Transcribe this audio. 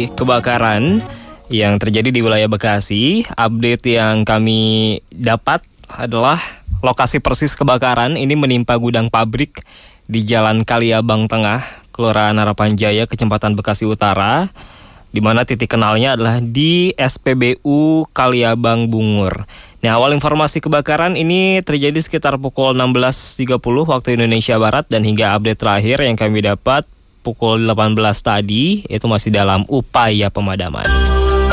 kebakaran yang terjadi di wilayah Bekasi. Update yang kami dapat adalah lokasi persis kebakaran ini menimpa gudang pabrik di Jalan Kaliabang Tengah, Kelurahan Harapan Jaya, Kecamatan Bekasi Utara, di mana titik kenalnya adalah di SPBU Kaliabang Bungur. Nah, awal informasi kebakaran ini terjadi sekitar pukul 16.30 waktu Indonesia Barat, dan hingga update terakhir yang kami dapat pukul 18 tadi itu masih dalam upaya pemadaman.